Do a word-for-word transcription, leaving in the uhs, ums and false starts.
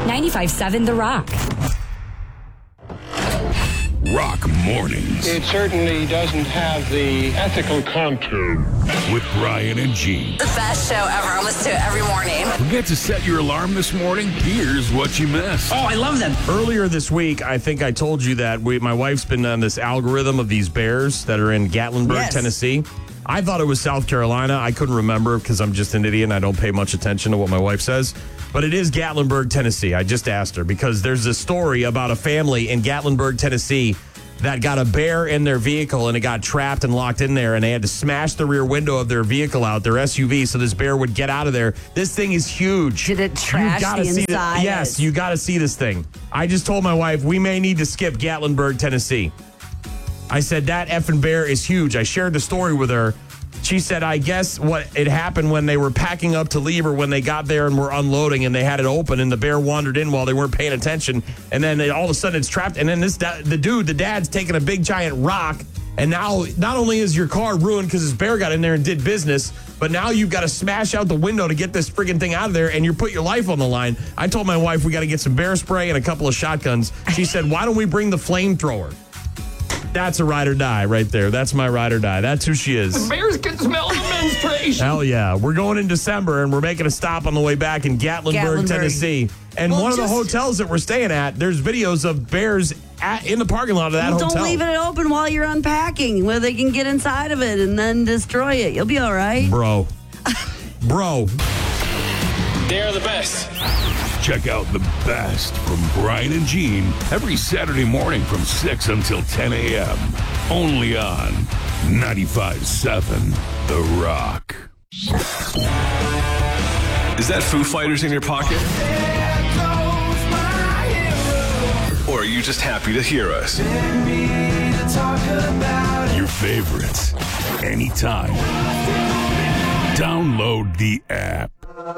ninety-five seven The Rock. Rock Mornings. It certainly doesn't have the ethical content. With Brian and Gene. The best show ever. I listen to it every morning. Forget to set your alarm this morning? Here's what you missed. Oh, I love them. Earlier this week, I think I told you that we, my wife's been on this algorithm of these bears that are in Gatlinburg, Yes. Tennessee. I thought it was South Carolina. I couldn't remember because I'm just an idiot and I don't pay much attention to what my wife says. But it is Gatlinburg, Tennessee. I just asked her because there's a story about a family in Gatlinburg, Tennessee that got a bear in their vehicle and it got trapped and locked in there and they had to smash the rear window of their vehicle out, their S U V, so this bear would get out of there. This thing is huge. Did it trash You gotta the see inside? Yes, you got to see this thing. I just told my wife we may need to skip Gatlinburg, Tennessee. I said that effing bear is huge. I shared the story with her. She said, I guess what it happened when they were packing up to leave or when they got there and were unloading and they had it open and the bear wandered in while they weren't paying attention. And then it, all of a sudden it's trapped. And then this the dude, the dad's taking a big giant rock. And now not only is your car ruined because this bear got in there and did business, but now you've got to smash out the window to get this friggin' thing out of there and you put your life on the line. I told my wife we got to get some bear spray and a couple of shotguns. She said, why don't we bring the flamethrower? That's a ride or die right there. That's my ride or die. That's who she is. Bears can smell the menstruation. Hell yeah. We're going in December, and we're making a stop on the way back in Gatlinburg, Gatlinburg. Tennessee. And Well, one of the just- hotels that we're staying at, there's videos of bears at, in the parking lot of that Well, hotel. don't leave it open while you're unpacking where they can get inside of it and then destroy it. You'll be all right. Bro. Bro. They're the best. Check out the best from Brian and Gene every Saturday morning from six until ten a.m. Only on ninety-five seven The Rock. Is that Foo Fighters in your pocket? Or are you just happy to hear us? Your favorites. Anytime. Download the app.